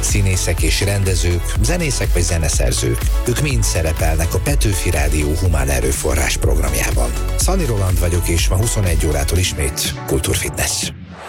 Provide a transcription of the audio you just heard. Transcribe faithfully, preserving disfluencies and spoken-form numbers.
Színészek és rendezők, zenészek vagy zeneszerzők. Ők mind szerepelnek a Petőfi Rádió Humán Erőforrás programjában. Szani Roland vagyok, és ma huszonegy órától ismét Kultúrfitness.